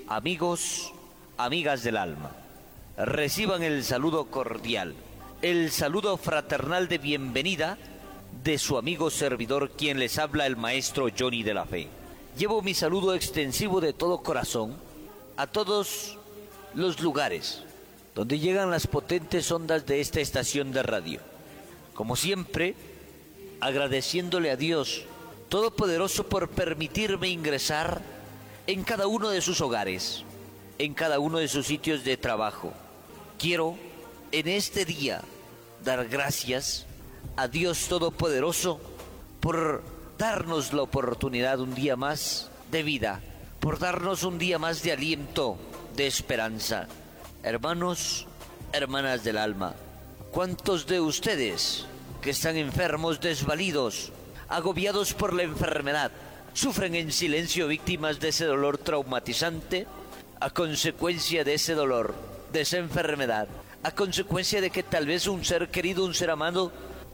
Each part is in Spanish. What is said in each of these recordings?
Amigos, amigas del alma, reciban el saludo cordial, el saludo fraternal de bienvenida de su amigo servidor, quien les habla, el maestro Johnny de la Fe. Llevo mi saludo extensivo de todo corazón a todos los lugares donde llegan las potentes ondas de esta estación de radio. Como siempre, agradeciéndole a Dios Todopoderoso por permitirme ingresar en cada uno de sus hogares, en cada uno de sus sitios de trabajo. Quiero en este día dar gracias a Dios Todopoderoso por darnos la oportunidad un día más de vida, por darnos un día más de aliento, de esperanza. Hermanos, hermanas del alma, ¿cuántos de ustedes que están enfermos, desvalidos, agobiados por la enfermedad, sufren en silencio, víctimas de ese dolor traumatizante, a consecuencia de ese dolor, de esa enfermedad, a consecuencia de que tal vez un ser querido, un ser amado,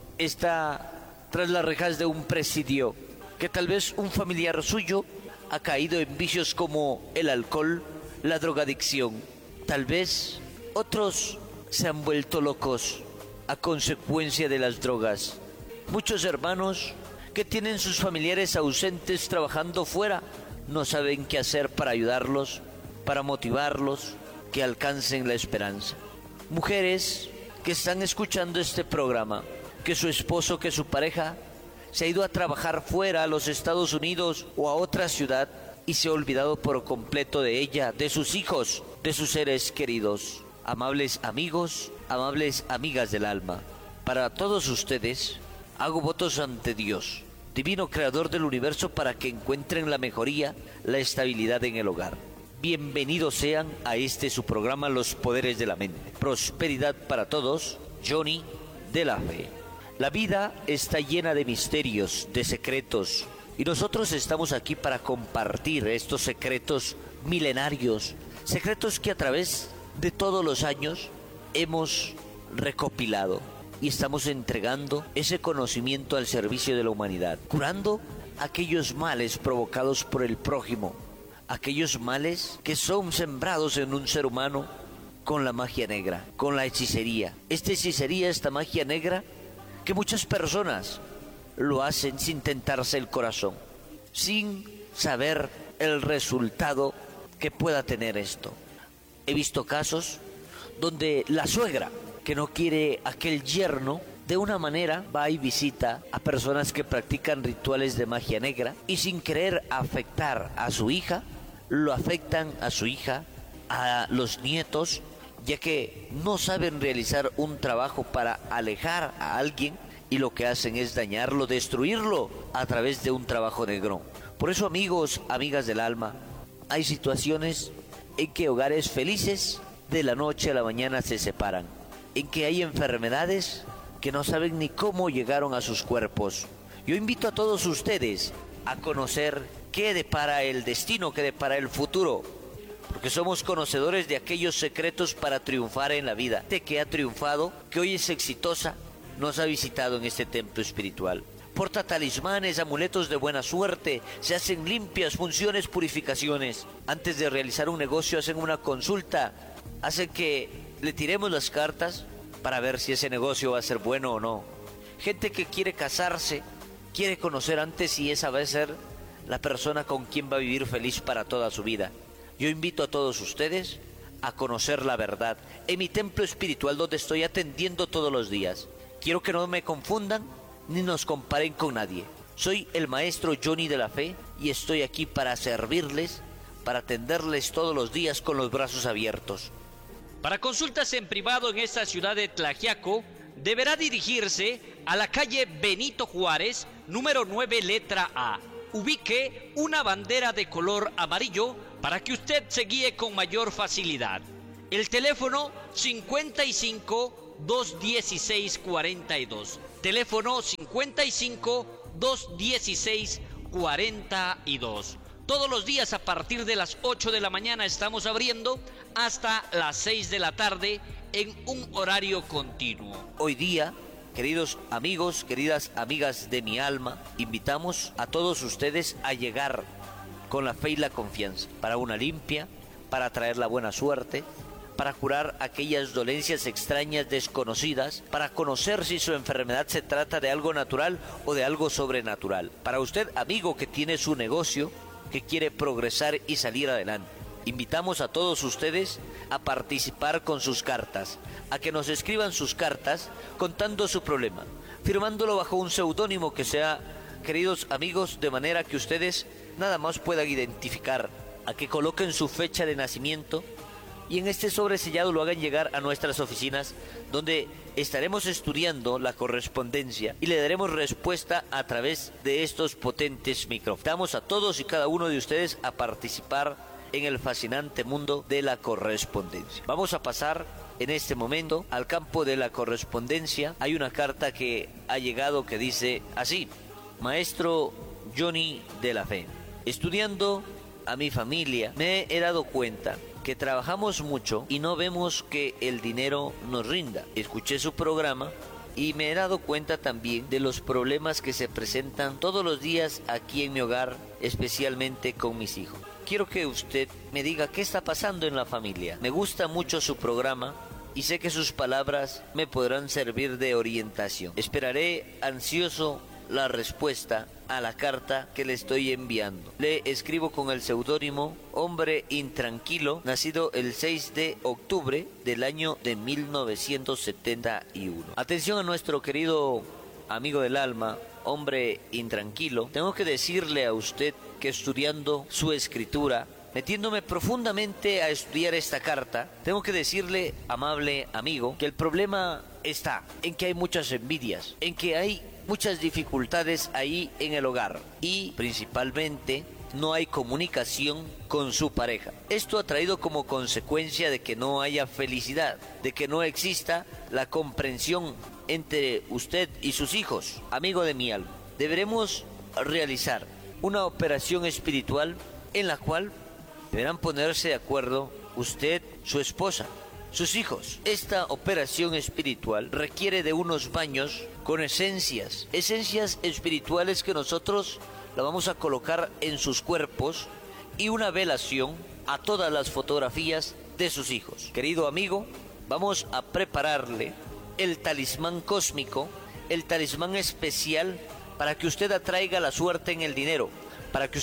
está tras las rejas de un presidio, que tal vez un familiar suyo ha caído en vicios como el alcohol, la drogadicción? Tal vez otros se han vuelto locos a consecuencia de las drogas. Muchos hermanos que tienen sus familiares ausentes trabajando fuera no saben qué hacer para ayudarlos, para motivarlos, que alcancen la esperanza. Mujeres que están escuchando este programa, que su esposo, que su pareja se ha ido a trabajar fuera, a los Estados Unidos o a otra ciudad, y se ha olvidado por completo de ella, de sus hijos, de sus seres queridos. Amables amigos, amables amigas del alma, para todos ustedes hago votos ante Dios, divino creador del universo, para que encuentren la mejoría, la estabilidad en el hogar. Bienvenidos sean a este su programa, Los Poderes de la Mente. Prosperidad para todos, Johnny de la Fe. La vida está llena de misterios, de secretos, y nosotros estamos aquí para compartir estos secretos milenarios, secretos que a través de todos los años hemos recopilado y estamos entregando ese conocimiento al servicio de la humanidad, curando aquellos males provocados por el prójimo, aquellos males que son sembrados en un ser humano con la magia negra, con la hechicería. Esta hechicería, esta magia negra, que muchas personas lo hacen sin tentarse el corazón, sin saber el resultado que pueda tener esto. He visto casos donde la suegra, que no quiere aquel yerno, de una manera va y visita a personas que practican rituales de magia negra, y sin querer afectar a su hija, lo afectan a su hija, a los nietos, ya que no saben realizar un trabajo para alejar a alguien, y lo que hacen es dañarlo, destruirlo a través de un trabajo negro. Por eso, amigos, amigas del alma, hay situaciones en que hogares felices de la noche a la mañana se separan, en que hay enfermedades que no saben ni cómo llegaron a sus cuerpos. Yo invito a todos ustedes a conocer qué depara el destino, qué depara el futuro, porque somos conocedores de aquellos secretos para triunfar en la vida. De que ha triunfado, que hoy es exitosa, nos ha visitado en este templo espiritual. Porta talismanes, amuletos de buena suerte, se hacen limpias, funciones, purificaciones. Antes de realizar un negocio hacen una consulta, hacen que le tiremos las cartas para ver si ese negocio va a ser bueno o no. Gente que quiere casarse, quiere conocer antes si esa va a ser la persona con quien va a vivir feliz para toda su vida. Yo invito a todos ustedes a conocer la verdad en mi templo espiritual, donde estoy atendiendo todos los días. Quiero que no me confundan ni nos comparen con nadie. Soy el maestro Johnny de la Fe y estoy aquí para servirles, para atenderles todos los días con los brazos abiertos. Para consultas en privado en esta ciudad de Tlaxiaco, deberá dirigirse a la calle Benito Juárez, número 9, letra A. Ubique una bandera de color amarillo para que usted se guíe con mayor facilidad. El teléfono 55-216-42. Teléfono 55-216-42. Todos los días a partir de las 8 de la mañana estamos abriendo hasta las 6 de la tarde en un horario continuo. Hoy día, queridos amigos, queridas amigas de mi alma, invitamos a todos ustedes a llegar con la fe y la confianza para una limpia, para traer la buena suerte, para curar aquellas dolencias extrañas desconocidas, para conocer si su enfermedad se trata de algo natural o de algo sobrenatural. Para usted, amigo que tiene su negocio, que quiere progresar y salir adelante. Invitamos a todos ustedes a participar con sus cartas, a que nos escriban sus cartas contando su problema, firmándolo bajo un seudónimo que sea, queridos amigos, de manera que ustedes nada más puedan identificar, a que coloquen su fecha de nacimiento y en este sobre sellado lo hagan llegar a nuestras oficinas, donde estaremos estudiando la correspondencia y le daremos respuesta a través de estos potentes micrófonos. Invitamos a todos y cada uno de ustedes a participar en el fascinante mundo de la correspondencia. Vamos a pasar en este momento al campo de la correspondencia. Hay una carta que ha llegado que dice así: Maestro Johnny de la Fe, estudiando a mi familia me he dado cuenta que trabajamos mucho y no vemos que el dinero nos rinda. Escuché su programa y me he dado cuenta también de los problemas que se presentan todos los días aquí en mi hogar, especialmente con mis hijos. Quiero que usted me diga qué está pasando en la familia. Me gusta mucho su programa y sé que sus palabras me podrán servir de orientación. Esperaré ansioso la respuesta a la carta que le estoy enviando. Le escribo con el seudónimo Hombre Intranquilo, nacido el 6 de octubre del año de 1971. Atención a nuestro querido amigo del alma, Hombre Intranquilo. Tengo que decirle a usted que estudiando su escritura, metiéndome profundamente a estudiar esta carta, tengo que decirle, amable amigo, que el problema está en que hay muchas envidias, en que hay muchas dificultades ahí en el hogar y principalmente no hay comunicación con su pareja. Esto ha traído como consecuencia de que no haya felicidad, de que no exista la comprensión entre usted y sus hijos. Amigo de mi alma, deberemos realizar una operación espiritual en la cual deberán ponerse de acuerdo usted, su esposa, sus hijos. Esta operación espiritual requiere de unos baños con esencias espirituales que nosotros la vamos a colocar en sus cuerpos y una velación a todas las fotografías de sus hijos. Querido amigo, vamos a prepararle el talismán cósmico, el talismán especial para que usted atraiga la suerte en el dinero, para que